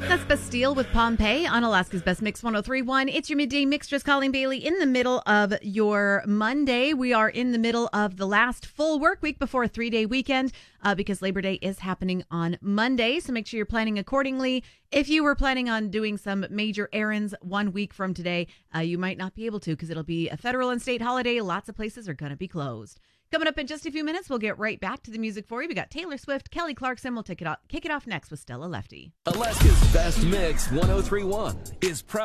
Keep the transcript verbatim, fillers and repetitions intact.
That's Bastille with Pompeii on Alaska's Best Mix one oh three point one. It's your midday mix. Just Colleen Bailey in the middle of your Monday. We are in the middle of the last full work week before a three-day weekend uh, because Labor Day is happening on Monday. So make sure you're planning accordingly. If you were planning on doing some major errands one week from today, uh, you might not be able to because it'll be a federal and state holiday. Lots of places are going to be closed. Coming up in just a few minutes, we'll get right back to the music for you. We got Taylor Swift, Kelly Clarkson. We'll take it off, kick it off next with Stella Lefty. Alaska's Best Mix one oh three point one is proud.